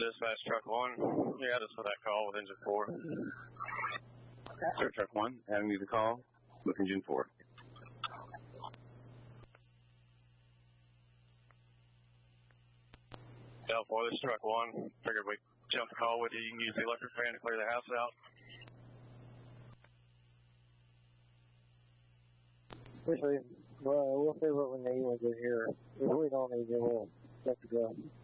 Dispatch Truck 1. Yeah, just for that call with Engine 4. Sir, Truck 1, having you the call with Engine 4. Del 4, this is Truck 1. Figured we'd jump the call with you. You can use the electric fan to clear the house out. We'll see what we need when we get here. If we don't need it, we'll let it go.